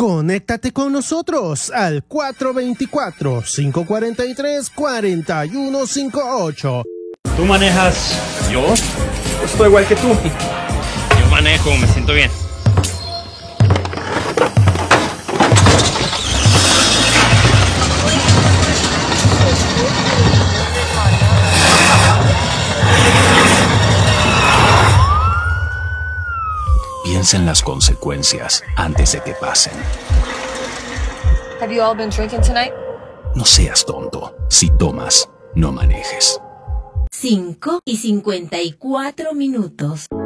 Conéctate con nosotros al 424-543-4158. ¿Tú manejas? ¿Yo? Estoy igual que tú. Yo manejo, me siento bien. Piensa en las consecuencias antes de que pasen. Have you all been drinking tonight? No seas tonto. Si tomas, no manejes. 5:54.